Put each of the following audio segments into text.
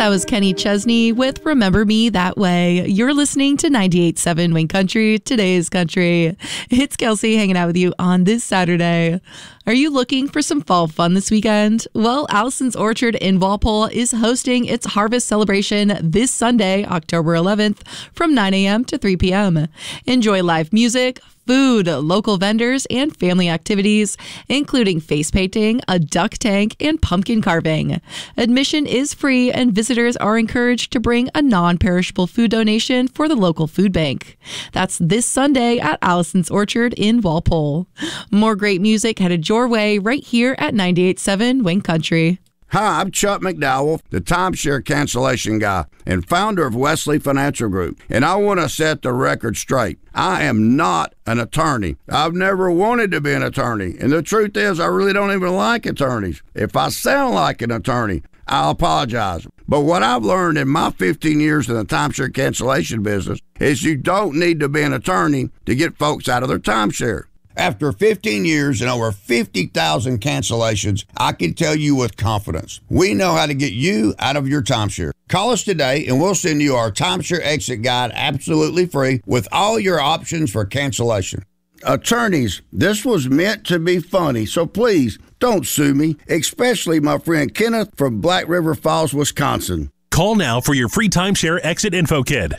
That was Kenny Chesney with Remember Me That Way. You're listening to 98.7 Wing Country, today's country. It's Kelsey hanging out with you on this Saturday. Are you looking for some fall fun this weekend? Well, Allison's Orchard in Walpole is hosting its harvest celebration this Sunday, October 11th, from 9 a.m. to 3 p.m. Enjoy live music, food, local vendors, and family activities, including face painting, a duck tank, and pumpkin carving. Admission is free, and visitors are encouraged to bring a non-perishable food donation for the local food bank. That's this Sunday at Allison's Orchard in Walpole. More great music headed your way right here at 98.7 Wing Country. Hi, I'm Chuck McDowell, the timeshare cancellation guy and founder of Wesley Financial Group, and I want to set the record straight. I am not an attorney. I've never wanted to be an attorney, and the truth is I really don't even like attorneys. If I sound like an attorney, I'll apologize. But what I've learned in my 15 years in the timeshare cancellation business is you don't need to be an attorney to get folks out of their timeshare. After 15 years and over 50,000 cancellations, I can tell you with confidence, we know how to get you out of your timeshare. Call us today and we'll send you our timeshare exit guide absolutely free with all your options for cancellation. Attorneys, this was meant to be funny, so please don't sue me, especially my friend Kenneth from Black River Falls, Wisconsin. Call now for your free timeshare exit info kit.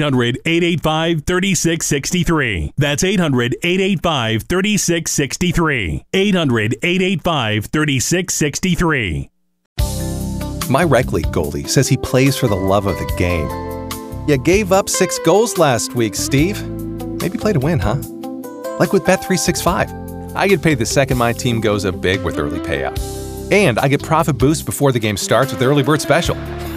800-885-3663. That's 800-885-3663. 800-885-3663. My rec league goalie says he plays for the love of the game. You gave up 6 goals last week, Steve. Maybe play to win, huh? Like with Bet365. I get paid the second my team goes up big with early payout. And I get profit boost before the game starts with Early Bird Special.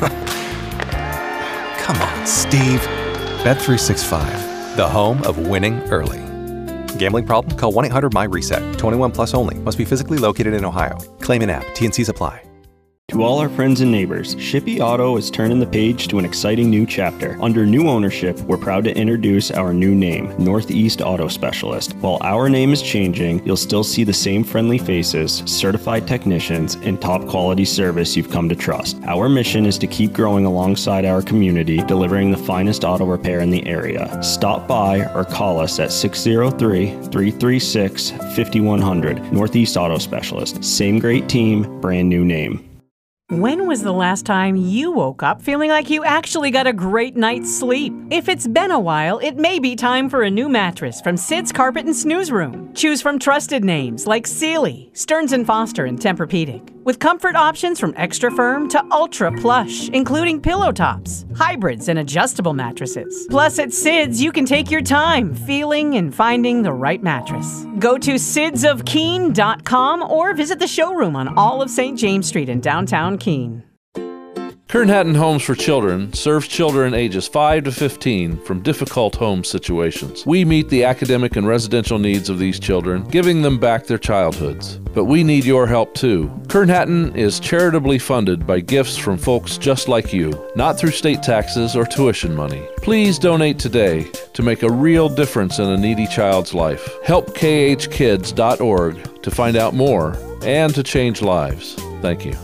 Come on, Steve. Bet365, the home of winning early. Gambling problem? Call 1-800-MY-RESET. 21 plus only. Must be physically located in Ohio. Claim in app. T&Cs apply. To all our friends and neighbors, Shippey Auto is turning the page to an exciting new chapter. Under new ownership, we're proud to introduce our new name, Northeast Auto Specialist. While our name is changing, you'll still see the same friendly faces, certified technicians, and top quality service you've come to trust. Our mission is to keep growing alongside our community, delivering the finest auto repair in the area. Stop by or call us at 603-336-5100. Northeast Auto Specialist. Same great team, brand new name. When was the last time you woke up feeling like you actually got a great night's sleep? If it's been a while, it may be time for a new mattress from Sid's Carpet and Snooze Room. Choose from trusted names like Sealy, Stearns & Foster, and Tempur-Pedic. With comfort options from extra firm to ultra plush, including pillow tops, hybrids, and adjustable mattresses. Plus, at Sid's, you can take your time feeling and finding the right mattress. Go to sidsofkeene.com or visit the showroom on all of St. James Street in downtown Keene. Kern Hatton Homes for Children serves children ages 5 to 15 from difficult home situations. We meet the academic and residential needs of these children, giving them back their childhoods. But we need your help too. Kern Hatton is charitably funded by gifts from folks just like you, not through state taxes or tuition money. Please donate today to make a real difference in a needy child's life. Help khkids.org to find out more and to change lives. Thank you.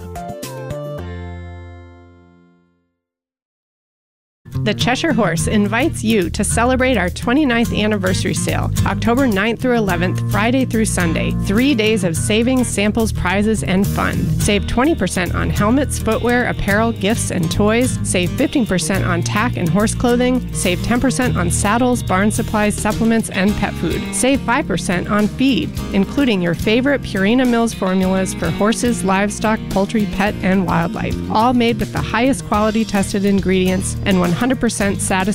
The Cheshire Horse invites you to celebrate our 29th anniversary sale, October 9th through 11th, Friday through Sunday. 3 days of savings, samples, prizes, and fun. Save 20% on helmets, footwear, apparel, gifts, and toys. Save 15% on tack and horse clothing. Save 10% on saddles, barn supplies, supplements, and pet food. Save 5% on feed, including your favorite Purina Mills formulas for horses, livestock, poultry, pet, and wildlife. All made with the highest quality tested ingredients and 100% satisfied